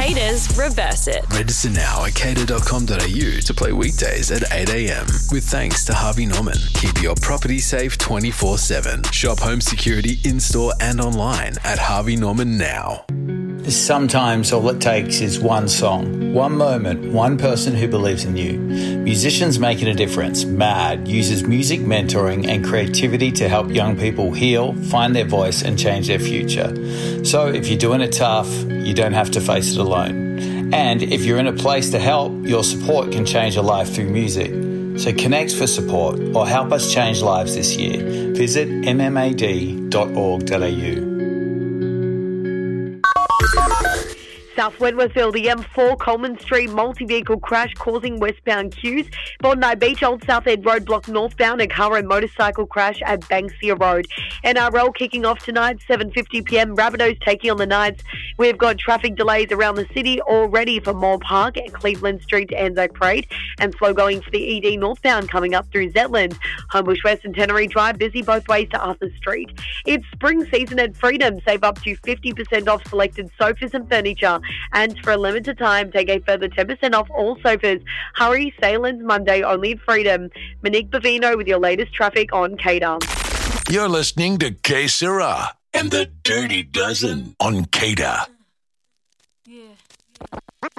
Haters reverse it. Register now at cater.com.au to play weekdays at 8 a.m. With thanks to Harvey Norman. Keep your property safe 24/7. Shop home security in-store and online at Harvey Norman now. Sometimes all it takes is one song, one moment, one person who believes in you. Musicians Making a Difference, MAD, uses music mentoring and creativity to help young people heal, find their voice and change their future. So if you're doing it tough, you don't have to face it alone. And if you're in a place to help, your support can change a life through music. So connect for support or help us change lives this year. Visit mmad.org.au. South Wentworthville, the M4 Coleman Street multi-vehicle crash causing westbound queues. Bondi Beach, Old South End Road blocked northbound, a car and motorcycle crash at Banksia Road. NRL kicking off tonight, 7:50pm. Rabbitohs taking on the Knights. We've got traffic delays around the city already for Moore Park and Cleveland Street to Anzac Parade, and slow going for the ED northbound coming up through Zetland. Homebush West and Tannery Drive busy both ways to Arthur Street. It's spring season at Freedom. Save up to 50% off selected sofas and furniture. And for a limited time, take a further 10% off all sofas. Hurry, sale ends Monday only at Freedom. Monique Bavino with your latest traffic on Cater. You're listening to K Sarah and the Dirty Dozen on Cater.